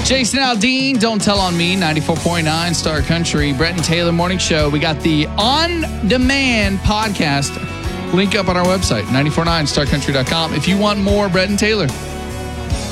Jason Aldean, Don't Tell on Me, 94.9 Star Country, Brett and Taylor Morning Show. We got the on-demand podcast. Link up on our website, 949starcountry.com. If you want more Brett and Taylor.